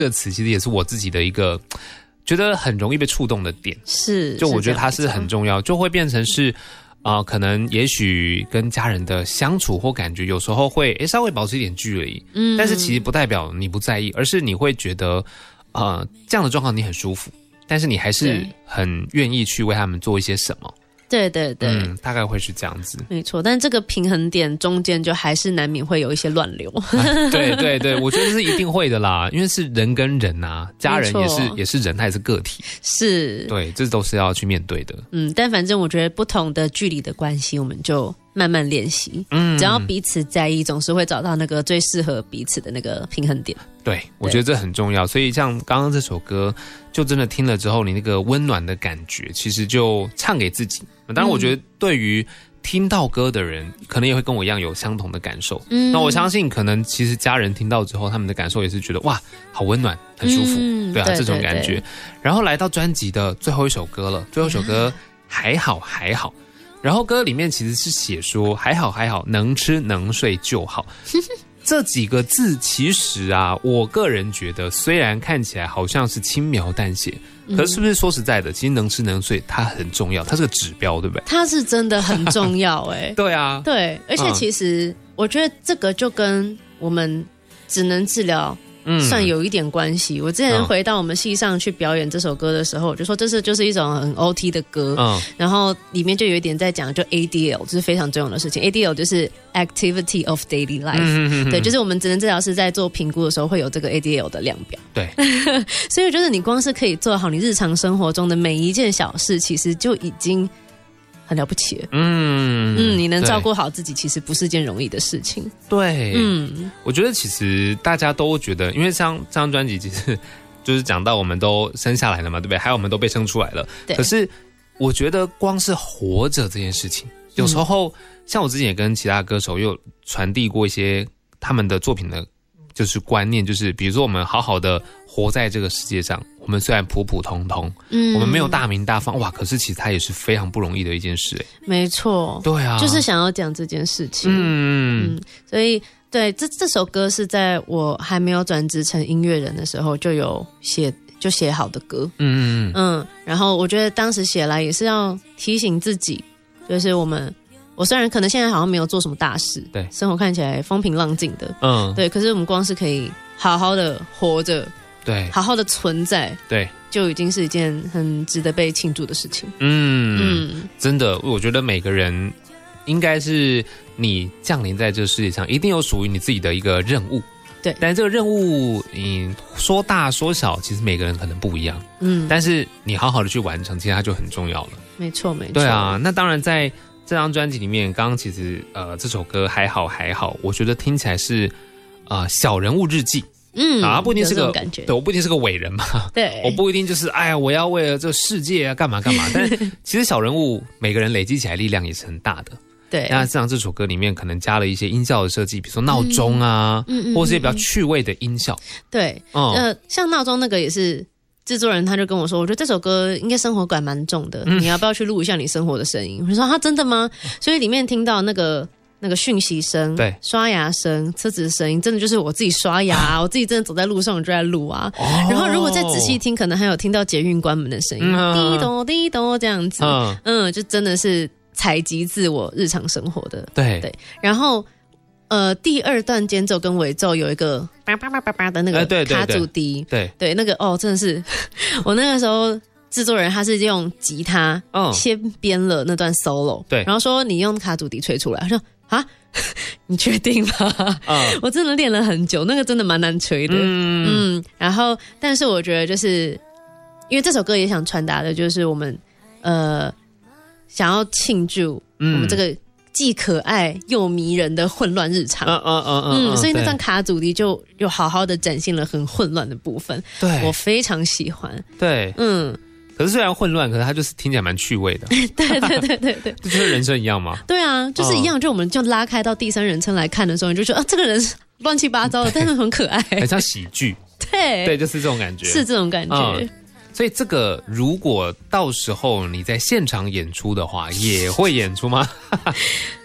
这个词其实也是我自己的一个觉得很容易被触动的点， 是， 就我觉得它是很重要，就会变成是可能也许跟家人的相处或感觉有时候会稍微保持一点距离，但是其实不代表你不在意，而是你会觉得这样的状况你很舒服，但是你还是很愿意去为他们做一些什么。 对对对， 大概会是这样子，没错。但这个平衡点中间就还是难免会有一些乱流。 对对对，我觉得是一定会的啦，因为是人跟人啊，家人也是人，他也是个体， 是， 对，这都是要去面对的。 但反正我觉得不同的距离的关系，我们就慢慢练习。只要彼此在意，总是会找到那个最适合彼此的那个平衡点。 对，我觉得这很重要。所以像刚刚这首歌，就真的听了之后，你那个温暖的感觉，其实就唱给自己。当然，我觉得对于听到歌的人，可能也会跟我一样有相同的感受。那我相信，可能其实家人听到之后，他们的感受也是觉得哇，好温暖，很舒服。对啊，这种感觉。然后来到专辑的最后一首歌了，最后一首歌还好还好。然后歌里面其实是写说还好还好，能吃能睡就好。这几个字其实啊，我个人觉得虽然看起来好像是轻描淡写，可是不是说实在的，其实能吃能睡它很重要，它是个指标，对不对？它是真的很重要对啊，对，而且其实我觉得这个就跟我们只能治疗算有一点关系。我之前回到我们系上去表演这首歌的时候，我就说这就是一种很 OT 的歌，然后里面就有一点在讲就 ADL， 这是非常重要的事情。ADL 就是 Activity of Daily Life，对，就是我们职能治疗师在做评估的时候会有这个 ADL 的量表。 对， 所以就是你光是可以做好你日常生活中的每一件小事，其实就已经很了不起了。你能照顾好自己，其实不是件容易的事情。 对，我觉得其实大家都觉得，因为这张专辑其实就是讲到我们都生下来了嘛，对不对？还有我们都被生出来了。可是我觉得光是活着这件事情，有时候像我之前也跟其他歌手又传递过一些他们的作品的，就是观念，就是比如说我们好好的活在这个世界上，我们虽然普普通通，我们没有大名大放，哇，可是其实它也是非常不容易的一件事。 没错，对啊，就是想要讲这件事情。所以对这首歌是在我还没有转职成音乐人的时候就有写好的歌。然后我觉得当时写来也是要提醒自己，就是我虽然可能现在好像没有做什么大事，对，生活看起来风平浪静的，对，可是我们光是可以好好的活着，对，好好的存在，对，就已经是一件很值得被庆祝的事情。真的，我觉得每个人应该是你降临在这个世界上，一定有属于你自己的一个任务。对，但这个任务你说大说小，其实每个人可能不一样。但是你好好的去完成，其实它就很重要了。没错，没错。对啊，那当然在这张专辑里面，刚刚其实这首歌还好还好，我觉得听起来是小人物日记。不一定是个感觉，对，我不一定是个伟人嘛，对，我不一定就是哎呀，我要为了这个世界啊干嘛干嘛。但其实小人物每个人累积起来力量也是很大的。对，那这首歌里面可能加了一些音效的设计，比如说闹钟啊，或是一些比较趣味的音效。对，像闹钟那个也是。制作人他就跟我说，我觉得这首歌应该生活感蛮重的，你要不要去录一下你生活的声音？我说真的吗？所以里面听到那个讯息声，对，刷牙声、车子的声音，真的就是我自己刷牙，我自己真的走在路上我就在录啊。然后如果再仔细听，可能还有听到捷运关门的声音，滴咚滴咚这样子，就真的是采集自我日常生活的。对，然后第二段间奏跟尾奏有一个叭叭叭叭叭的那个卡祖笛，对，那个真的是我那个时候制作人他是用吉他先编了那段 solo， 对，然后说你用卡祖笛吹出来，我说你确定吗？我真的练了很久，那个真的蛮难吹的。然后但是我觉得就是因为这首歌也想传达的就是我们想要庆祝我们这个既可爱又迷人的混乱日常。所以那段卡祖笛就有好好的展现了很混乱的部分，对，我非常喜欢。对，可是虽然混乱，可是它就是听起来蛮趣味的。对，就跟人生一样嘛。对啊，就是一样，就我们就拉开到第三人称来看的时候，你就觉得这个人乱七八糟的，但是很可爱，很像喜剧。对，就是这种感觉，是这种感觉。所以这个如果到时候你在现场演出的话，也会演出吗？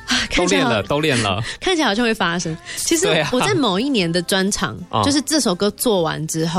都练了， 看起来好像会发生。其实我在某一年的专场，就是这首歌做完之后。